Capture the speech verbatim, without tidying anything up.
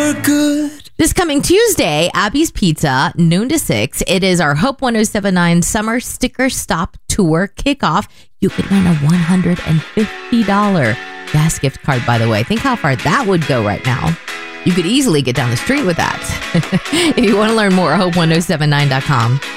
for good. This coming Tuesday, Abby's Pizza, noon to six. It is our Hope one oh seven point nine Summer Sticker Stop Tour kickoff. You could win a one hundred fifty dollars gas gift card, by the way. Think how far that would go right now. You could easily get down the street with that. If you want to learn more, hope one oh seven nine dot com.